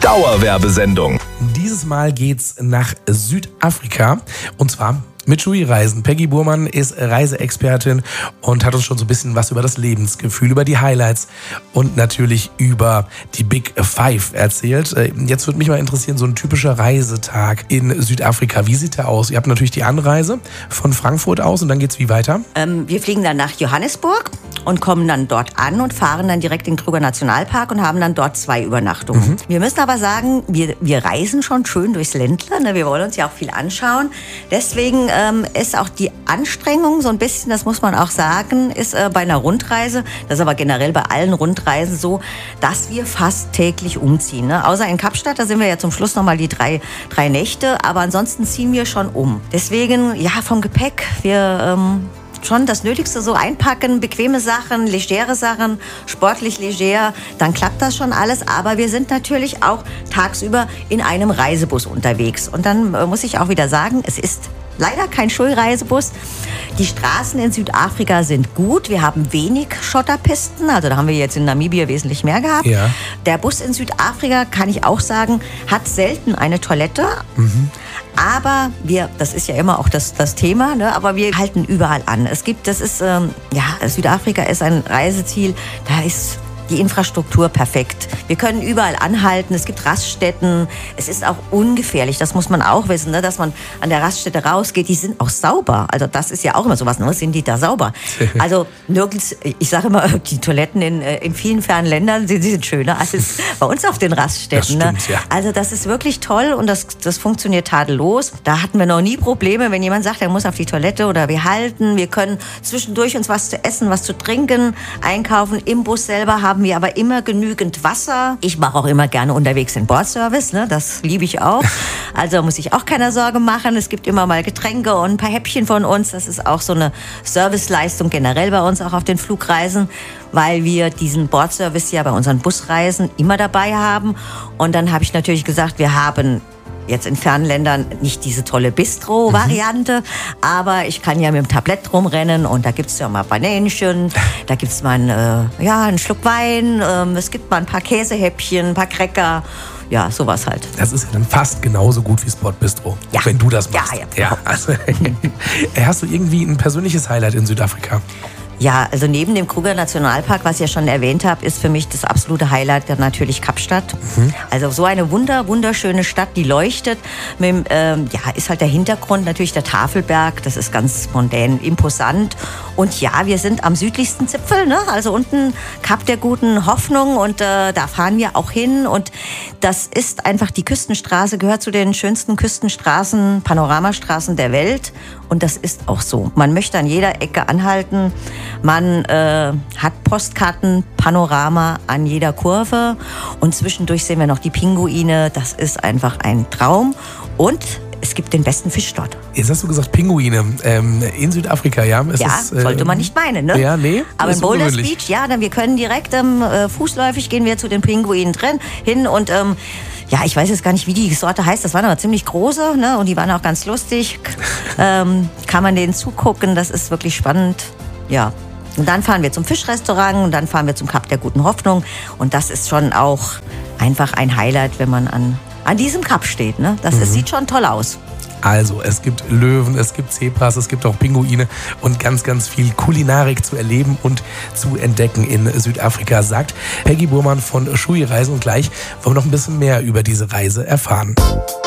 Dauerwerbesendung. Dieses Mal geht's nach Südafrika und zwar mit Shui Reisen. Peggy Burmann ist Reiseexpertin und hat uns schon so ein bisschen was über das Lebensgefühl, über die Highlights und natürlich über die Big Five erzählt. Jetzt würde mich mal interessieren, so ein typischer Reisetag in Südafrika. Wie sieht der aus? Ihr habt natürlich die Anreise von Frankfurt aus und dann geht's wie weiter? Wir fliegen dann nach Johannesburg und kommen dann dort an und fahren dann direkt in den Kruger Nationalpark und haben dann dort 2 Übernachtungen. Wir müssen aber sagen, wir reisen schon schön durchs Ländler. Ne? Wir wollen uns ja auch viel anschauen. Deswegen ist auch die Anstrengung so ein bisschen, das muss man auch sagen, ist bei einer Rundreise, das ist aber generell bei allen Rundreisen so, dass wir fast täglich umziehen. Ne? Außer in Kapstadt, da sind wir ja zum Schluss nochmal die drei Nächte, aber ansonsten ziehen wir schon um. Deswegen, ja, vom Gepäck, wir schon das Nötigste so einpacken, bequeme Sachen, legere Sachen, sportlich leger, dann klappt das schon alles. Aber wir sind natürlich auch tagsüber in einem Reisebus unterwegs. Und dann muss ich auch wieder sagen, es ist leider kein Schulreisebus. Die Straßen in Südafrika sind gut. Wir haben wenig Schotterpisten. Also da haben wir jetzt in Namibia wesentlich mehr gehabt. Ja. Der Bus in Südafrika, kann ich auch sagen, hat selten eine Toilette. Aber das ist ja immer auch das Thema, ne? Aber wir halten überall an. Südafrika ist ein Reiseziel, da ist die Infrastruktur perfekt. Wir können überall anhalten, es gibt Raststätten, es ist auch ungefährlich, das muss man auch wissen, ne? Dass man an der Raststätte rausgeht, die sind auch sauber. Also das ist ja auch immer sowas, ne? Sind die da sauber? Also nirgends, ich sage immer, die Toiletten in vielen fernen Ländern, die sind schöner als bei uns auf den Raststätten. Das stimmt, ne? ja. Also das ist wirklich toll und das funktioniert tadellos. Da hatten wir noch nie Probleme, wenn jemand sagt, er muss auf die Toilette oder wir können zwischendurch uns was zu essen, was zu trinken, einkaufen. Im Bus selber haben wir aber immer genügend Wasser. Ich mache auch immer gerne unterwegs den Bordservice, ne? Das liebe ich auch. Also muss ich auch keine Sorge machen. Es gibt immer mal Getränke und ein paar Häppchen von uns. Das ist auch so eine Serviceleistung generell bei uns auch auf den Flugreisen, weil wir diesen Bordservice ja bei unseren Busreisen immer dabei haben. Und dann habe ich natürlich gesagt, wir haben jetzt in fernen Ländern nicht diese tolle Bistro-Variante, aber ich kann ja mit dem Tablett rumrennen und da gibt's ja mal Bananchen, da gibt's mal einen Schluck Wein, es gibt mal ein paar Käsehäppchen, ein paar Cracker, ja, sowas halt. Das ist ja dann fast genauso gut wie Sport Bistro, ja, wenn du das machst. Ja. Also, hast du irgendwie ein persönliches Highlight in Südafrika? Ja, also neben dem Kruger Nationalpark, was ich ja schon erwähnt habe, ist für mich das absolute Highlight dann natürlich Kapstadt. Also so eine wunderschöne Stadt, die leuchtet. Ist halt der Hintergrund natürlich der Tafelberg, das ist ganz mondän, imposant. Und ja, wir sind am südlichsten Zipfel, ne? Also unten Kap der guten Hoffnung und da fahren wir auch hin. Und das ist einfach, die Küstenstraße gehört zu den schönsten Küstenstraßen, Panoramastraßen der Welt. Und das ist auch so. Man möchte an jeder Ecke anhalten. Man hat Postkarten, Panorama an jeder Kurve. Und zwischendurch sehen wir noch die Pinguine. Das ist einfach ein Traum. Und es gibt den besten Fisch dort. Jetzt hast du gesagt Pinguine in Südafrika, ja? Sollte man nicht meinen, ne? Ja, nee. Aber in Boulders Beach, ja, wir können direkt fußläufig gehen wir zu den Pinguinen hin und ich weiß jetzt gar nicht, wie die Sorte heißt. Das waren aber ziemlich große, ne? Und die waren auch ganz lustig. Kann man denen zugucken, das ist wirklich spannend. Ja. Und dann fahren wir zum Fischrestaurant und dann fahren wir zum Kap der guten Hoffnung. Und das ist schon auch einfach ein Highlight, wenn man an diesem Kap steht. Ne? Das sieht schon toll aus. Also, es gibt Löwen, es gibt Zebras, es gibt auch Pinguine und ganz, ganz viel Kulinarik zu erleben und zu entdecken in Südafrika, sagt Peggy Burmann von Shui Reisen. Und gleich wollen wir noch ein bisschen mehr über diese Reise erfahren.